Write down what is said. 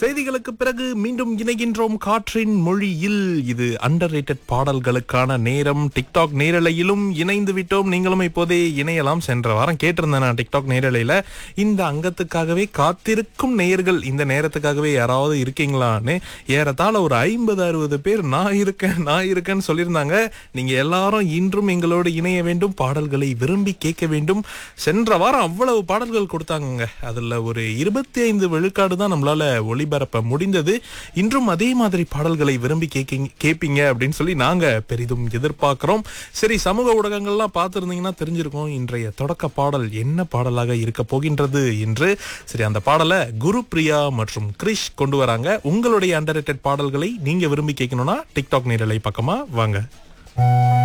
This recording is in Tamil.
செய்திகளுக்கு பிறகு மீண்டும் இணைகின்றோம் காற்றின் மொழியில். இது அண்டர்ரேட்டட் பாடல்களுக்கான நேரம். டிக்டாக் நேரலையிலும் இணைந்து விட்டோம். நீங்களும் இப்போதே இணையலாம். சென்ற வாரம் கேட்டிருந்தேன் நான் டிக்டாக் நேரலையில, இந்த அங்கத்துக்காகவே காத்திருக்கும் நேயர்கள் இந்த நேரத்துக்காகவே யாராவது இருக்கீங்களான்னு. ஏறத்தாழ ஒரு 50-60 பேர் நான் இருக்கேன்னு சொல்லியிருந்தாங்க. நீங்க எல்லாரும் இன்றும் எங்களோடு இணைய வேண்டும், பாடல்களை விரும்பி கேட்க வேண்டும். சென்ற வாரம் அவ்வளவு பாடல்கள் கொடுத்தாங்க. அதுல ஒரு 25 விழுக்காடு தான் நம்மளால ஒளிபரப்ப முடிந்தது. இன்றும் அதே மாதிரி பாடல்களை விரும்பி கேட்பீங்க அப்படின்னு சொல்லி நாங்க பெரிதும் எதிர்பார்க்கிறோம். சரி, சமூக ஊடகங்கள்லாம் பார்த்துருந்தீங்கன்னா தெரிஞ்சிருக்கும் இன்றைய தொடக்க பாடல் என்ன பாடலாக இருக்க போகின்றது என்று. சரி, அந்த பாடலை குருப்ரியா மற்றும் கிரிஷ் கொண்டு வராங்க. உங்களுடைய அண்டர்ரேட்டட் பாடல்களை நீங்க விரும்பி கேட்கணும்னா டிக்டாக் நேரலை பக்கமா வாங்க.